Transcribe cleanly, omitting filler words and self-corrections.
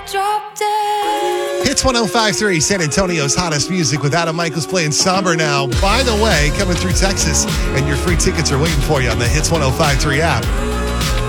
drop dead. Hits 105.3, San Antonio's hottest music with Adam Michaels playing Somber now. By the way, coming through Texas, and your free tickets are waiting for you on the Hits 105.3 app.